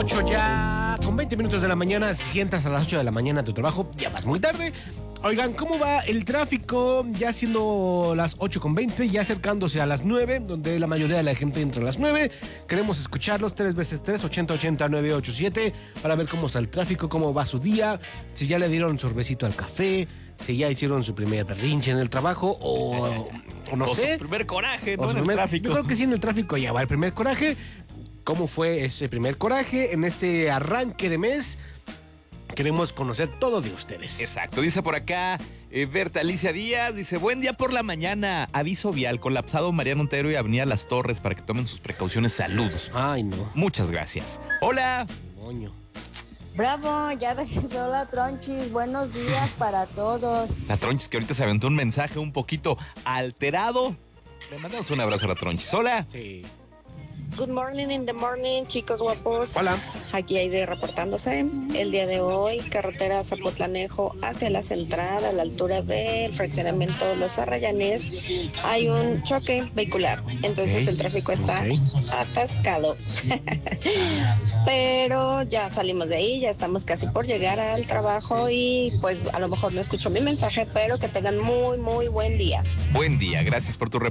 8 ya, con 20 minutos de la mañana. Si entras a las 8 de la mañana a tu trabajo, ya vas muy tarde. Oigan, ¿cómo va el tráfico? Ya siendo las 8:20, ya acercándose a las 9, donde la mayoría de la gente entra a las 9. Queremos escucharlos 3x3, 8080-987, para ver cómo está el tráfico, cómo va su día, si ya le dieron sorbecito al café, si ya hicieron su primer berrinche en el trabajo o no sé. Su primer coraje, ¿no? En el tráfico. Yo creo que sí, en el tráfico ya va el primer coraje. ¿Cómo fue ese primer coraje en este arranque de mes? Queremos conocer todo de ustedes. Exacto, dice por acá Berta Alicia Díaz, dice, buen día por la mañana, aviso vial, colapsado Mariano Otero y Avenida Las Torres para que tomen sus precauciones, saludos. Ay, no. Muchas gracias. Hola. Moño. Bravo, ya regresó la Tronchis. Buenos días para todos. La Tronchis que ahorita se aventó un mensaje un poquito alterado. Le mandamos un abrazo a la Tronchis. Hola. Sí. Good morning in the morning, chicos guapos. Hola. Aquí Aide reportándose. El día de hoy, carretera Zapotlanejo hacia la central, a la altura del fraccionamiento Los Arrayanes, hay un choque vehicular. Entonces el tráfico está atascado. Pero ya salimos de ahí, ya estamos casi por llegar al trabajo y pues a lo mejor no escucho mi mensaje, pero que tengan muy, muy buen día. Buen día, gracias por tu